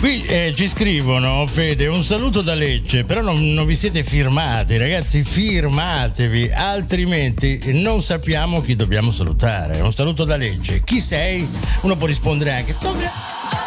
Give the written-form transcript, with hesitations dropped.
Qui ci scrivono, Fede, un saluto da Lecce, però non vi siete firmati, ragazzi, firmatevi, altrimenti non sappiamo chi dobbiamo salutare. Un saluto da Lecce. Chi sei? Uno può rispondere anche, sto